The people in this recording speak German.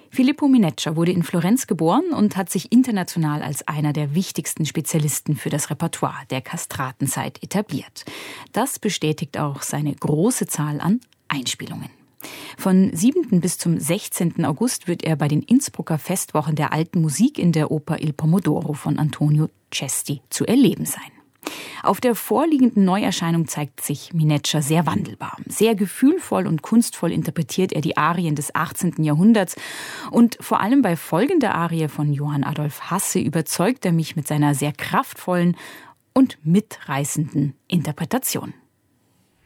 Filippo Mineccia wurde in Florenz geboren und hat sich international als einer der wichtigsten Spezialisten für das Repertoire der Kastratenzeit etabliert. Das bestätigt auch seine große Zahl an Einspielungen. Von 7. bis zum 16. August wird er bei den Innsbrucker Festwochen der alten Musik in der Oper Il Pomodoro von Antonio Cesti zu erleben sein. Auf der vorliegenden Neuerscheinung zeigt sich Mineccia sehr wandelbar. Sehr gefühlvoll und kunstvoll interpretiert er die Arien des 18. Jahrhunderts. Und vor allem bei folgender Arie von Johann Adolf Hasse überzeugt er mich mit seiner sehr kraftvollen und mitreißenden Interpretation.